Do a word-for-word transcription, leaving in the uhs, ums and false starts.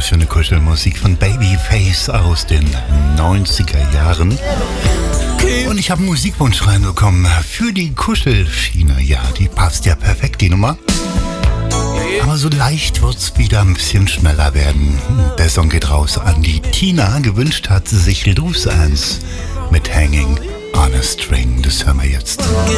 schöne Kuschelmusik von Babyface aus den neunziger Jahren. Und ich habe einen Musikwunsch reinbekommen für die Kuschelschiene. Ja, die passt ja perfekt, die Nummer. Aber so leicht wird's wieder ein bisschen schneller werden. Der Song geht raus an die Tina. Gewünscht hat sie sich Loose Ends mit Hanging on a String. Das hören wir jetzt.